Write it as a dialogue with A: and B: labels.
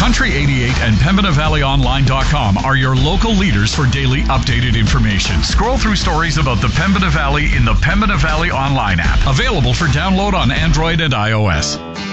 A: Country 88 and PembinaValleyOnline.com are your local leaders for daily updated information. Scroll through stories about the Pembina Valley in the Pembina Valley Online app, available for download on Android and iOS.